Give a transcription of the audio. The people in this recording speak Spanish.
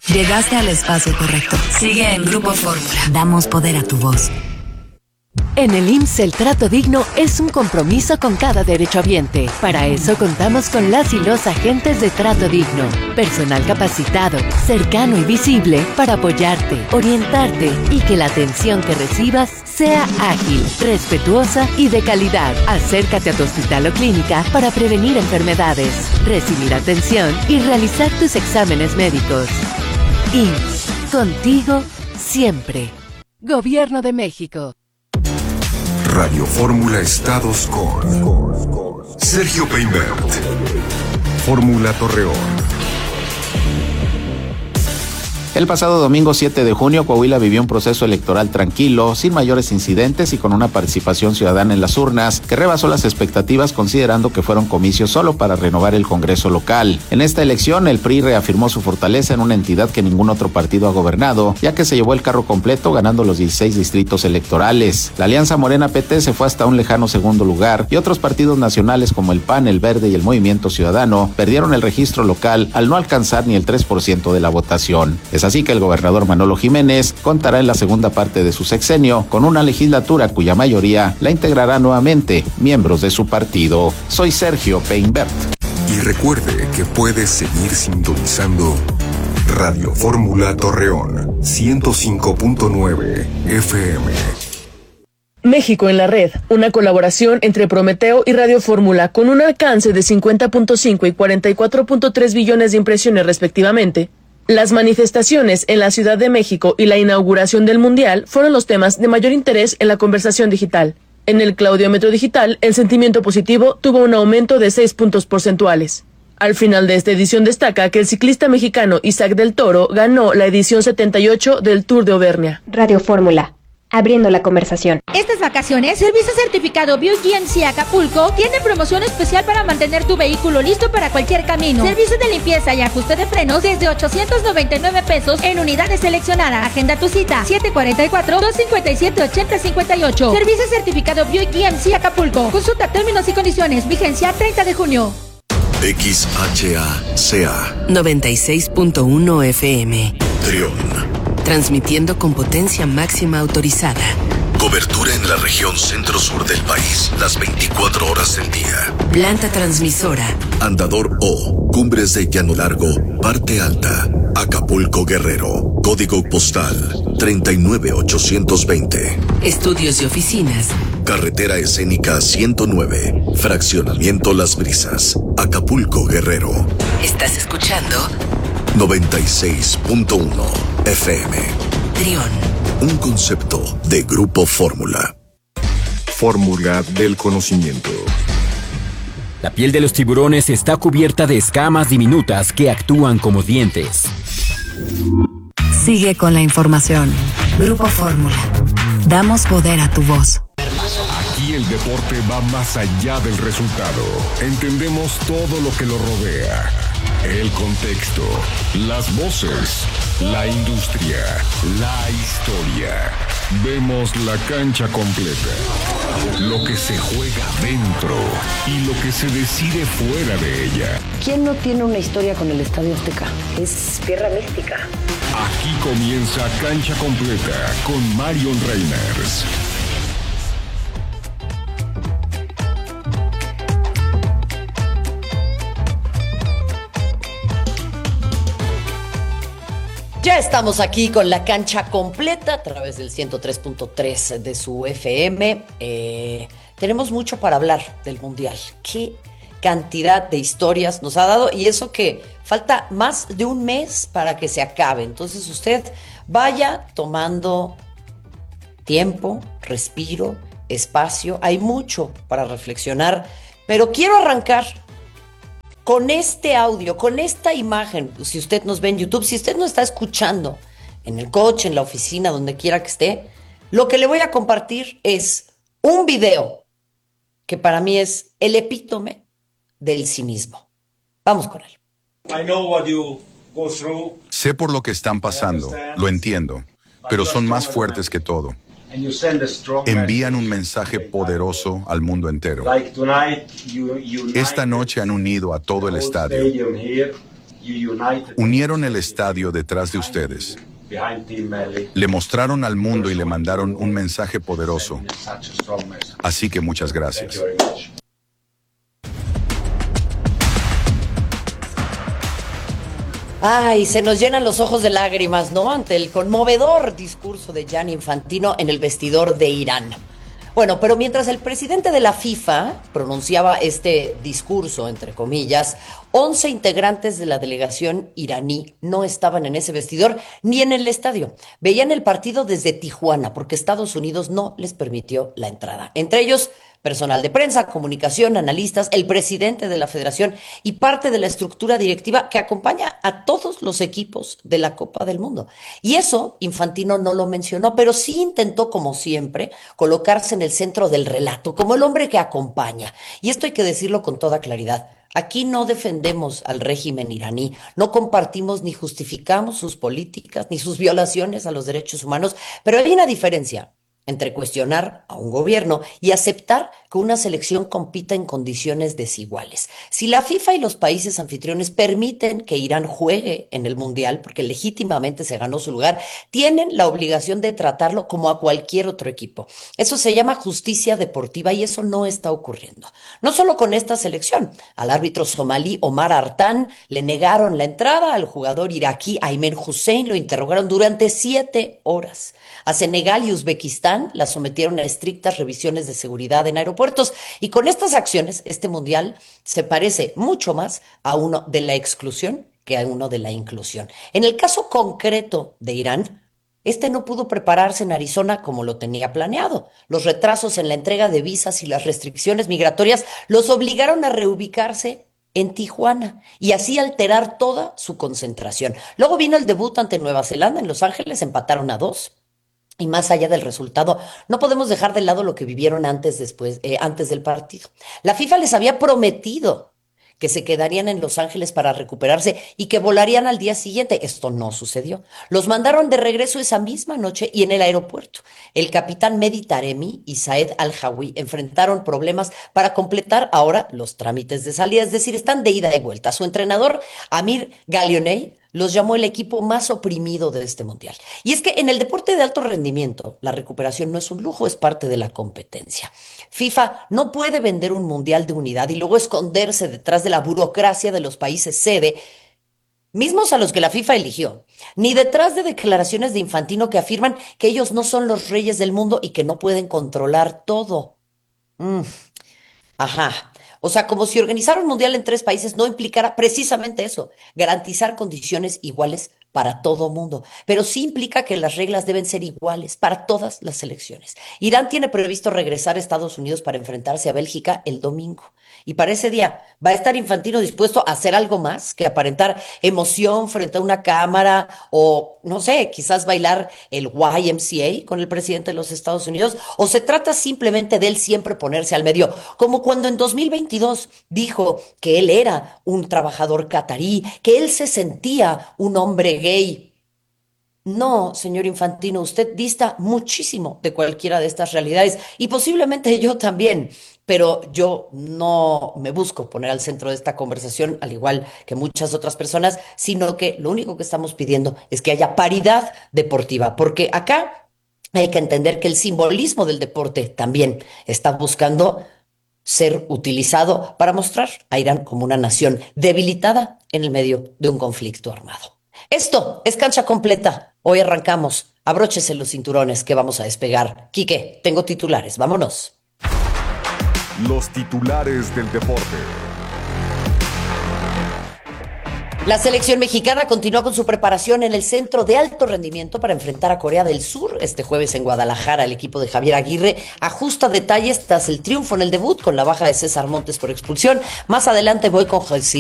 Llegaste al espacio correcto. Sigue en Grupo Fórmula. Damos poder a tu voz. En el IMSS el trato digno es un compromiso con cada derechohabiente. Para eso contamos con las y los agentes de trato digno. Personal capacitado, cercano y visible para apoyarte, orientarte y que la atención que recibas sea ágil, respetuosa y de calidad. Acércate a tu hospital o clínica para prevenir enfermedades, recibir atención y realizar tus exámenes médicos. IMSS, contigo siempre. Gobierno de México. Radio Fórmula Estados con Sergio Peinbert. Fórmula Torreón. El pasado domingo 7 de junio, Coahuila vivió un proceso electoral tranquilo, sin mayores incidentes y con una participación ciudadana en las urnas que rebasó las expectativas considerando que fueron comicios solo para renovar el Congreso local. En esta elección, el PRI reafirmó su fortaleza en una entidad que ningún otro partido ha gobernado, ya que se llevó el carro completo ganando los 16 distritos electorales. La alianza Morena-PT se fue hasta un lejano segundo lugar y otros partidos nacionales como el PAN, el Verde y el Movimiento Ciudadano perdieron el registro local al no alcanzar ni el 3% de la votación. Es así que el gobernador Manolo Jiménez contará en la segunda parte de su sexenio con una legislatura cuya mayoría la integrará nuevamente miembros de su partido. Soy Sergio Peinbert. Y recuerde que puede seguir sintonizando Radio Fórmula Torreón 105.9 FM. México en la red, una colaboración entre Prometeo y Radio Fórmula con un alcance de 50.5 y 44.3 billones de impresiones respectivamente. Las manifestaciones en la Ciudad de México y la inauguración del Mundial fueron los temas de mayor interés en la conversación digital. En el claudiómetro digital, el sentimiento positivo tuvo un aumento de 6 puntos porcentuales. Al final de esta edición destaca que el ciclista mexicano Isaac del Toro ganó la edición 78 del Tour de Auvernia. Radio Fórmula, abriendo la conversación. Estas vacaciones, Servicio Certificado BioGMC Acapulco tiene promoción especial para mantener tu vehículo listo para cualquier camino. Servicio de limpieza y ajuste de frenos desde 899 pesos en unidades seleccionadas. Agenda tu cita 744-257-8058. Servicio Certificado BioGMC Acapulco. Consulta términos y condiciones. Vigencia 30 de junio. XHACA 96.1 FM. Trión. Transmitiendo con potencia máxima autorizada. Cobertura en la región centro-sur del país, las 24 horas del día. Planta transmisora. Andador O, Cumbres de Llano Largo, Parte Alta, Acapulco Guerrero. Código postal 39820. Estudios y oficinas. Carretera Escénica 109, Fraccionamiento Las Brisas, Acapulco Guerrero. ¿Estás escuchando? 96.1 FM. Trión. Un concepto de Grupo Fórmula. Fórmula del conocimiento. La piel de los tiburones está cubierta de escamas diminutas que actúan como dientes. Sigue con la información. Grupo Fórmula. Damos poder a tu voz. Aquí el deporte va más allá del resultado. Entendemos todo lo que lo rodea. El contexto, las voces, la industria, la historia. Vemos la cancha completa. Lo que se juega dentro y lo que se decide fuera de ella. ¿Quién no tiene una historia con el Estadio Azteca? Es tierra mística. Aquí comienza Cancha Completa con Marion Reimers. Ya estamos aquí con la cancha completa a través del 103.3 de su FM. Tenemos mucho para hablar del Mundial. Qué cantidad de historias nos ha dado, y eso que falta más de un mes para que se acabe. Entonces usted vaya tomando tiempo, respiro, espacio. Hay mucho para reflexionar, pero quiero arrancar con este audio, con esta imagen. Si usted nos ve en YouTube, si usted nos está escuchando en el coche, en la oficina, donde quiera que esté, lo que le voy a compartir es un video que para mí es el epítome del cinismo. Vamos con él. Sé por lo que están pasando, lo entiendo, pero son más fuertes que todo. Envían un mensaje poderoso al mundo entero. Esta noche han unido a todo el estadio. Unieron el estadio detrás de ustedes. Le mostraron al mundo y le mandaron un mensaje poderoso. Así que muchas gracias. Ay, se nos llenan los ojos de lágrimas, ¿no? Ante el conmovedor discurso de Gianni Infantino en el vestidor de Irán. Bueno, pero mientras el presidente de la FIFA pronunciaba este discurso, entre comillas, 11 integrantes de la delegación iraní no estaban en ese vestidor ni en el estadio. Veían el partido desde Tijuana porque Estados Unidos no les permitió la entrada. Entre ellos, personal de prensa, comunicación, analistas, el presidente de la federación y parte de la estructura directiva que acompaña a todos los equipos de la Copa del Mundo. Y eso Infantino no lo mencionó, pero sí intentó, como siempre, colocarse en el centro del relato, como el hombre que acompaña. Y esto hay que decirlo con toda claridad. Aquí no defendemos al régimen iraní, no compartimos ni justificamos sus políticas ni sus violaciones a los derechos humanos, pero hay una diferencia entre cuestionar a un gobierno y aceptar que una selección compita en condiciones desiguales. Si la FIFA y los países anfitriones permiten que Irán juegue en el Mundial, porque legítimamente se ganó su lugar, tienen la obligación de tratarlo como a cualquier otro equipo. Eso se llama justicia deportiva y eso no está ocurriendo. No solo con esta selección. Al árbitro somalí Omar Artan le negaron la entrada, al jugador iraquí Aymen Hussein lo interrogaron durante 7 horas. A Senegal y Uzbekistán la sometieron a estrictas revisiones de seguridad en aeropuertos y con estas acciones este mundial se parece mucho más a uno de la exclusión que a uno de la inclusión. En el caso concreto de Irán, este no pudo prepararse en Arizona como lo tenía planeado. Los retrasos en la entrega de visas y las restricciones migratorias los obligaron a reubicarse en Tijuana y así alterar toda su concentración. Luego vino el debut ante Nueva Zelanda en Los Ángeles, empataron a 2. Y más allá del resultado, no podemos dejar de lado lo que vivieron antes del partido. La FIFA les había prometido que se quedarían en Los Ángeles para recuperarse y que volarían al día siguiente. Esto no sucedió. Los mandaron de regreso esa misma noche y en el aeropuerto. El capitán Mehdi Taremi y Saed Al-Hawi enfrentaron problemas para completar ahora los trámites de salida. Es decir, están de ida y vuelta. Su entrenador, Amir Galionei, los llamó el equipo más oprimido de este mundial. Y es que en el deporte de alto rendimiento, la recuperación no es un lujo, es parte de la competencia. FIFA no puede vender un mundial de unidad y luego esconderse detrás de la burocracia de los países sede, mismos a los que la FIFA eligió, ni detrás de declaraciones de Infantino que afirman que ellos no son los reyes del mundo y que no pueden controlar todo. Ajá. O sea, como si organizar un mundial en 3 países no implicara precisamente eso, garantizar condiciones iguales para todo mundo. Pero sí implica que las reglas deben ser iguales para todas las selecciones. Irán tiene previsto regresar a Estados Unidos para enfrentarse a Bélgica el domingo. Y para ese día, ¿va a estar Infantino dispuesto a hacer algo más que aparentar emoción frente a una cámara o, no sé, quizás bailar el YMCA con el presidente de los Estados Unidos? ¿O se trata simplemente de él siempre ponerse al medio? Como cuando en 2022 dijo que él era un trabajador catarí, que él se sentía un hombre gay. No, señor Infantino, usted dista muchísimo de cualquiera de estas realidades y posiblemente yo también, pero yo no me busco poner al centro de esta conversación, al igual que muchas otras personas, sino que lo único que estamos pidiendo es que haya paridad deportiva, porque acá hay que entender que el simbolismo del deporte también está buscando ser utilizado para mostrar a Irán como una nación debilitada en el medio de un conflicto armado. Esto es Cancha Completa. Hoy arrancamos. Abróchese los cinturones que vamos a despegar. Quique, tengo titulares. Vámonos. Los titulares del deporte. La selección mexicana continúa con su preparación en el centro de alto rendimiento para enfrentar a Corea del Sur este jueves en Guadalajara. El equipo de Javier Aguirre ajusta detalles tras el triunfo en el debut con la baja de César Montes por expulsión. Más adelante voy con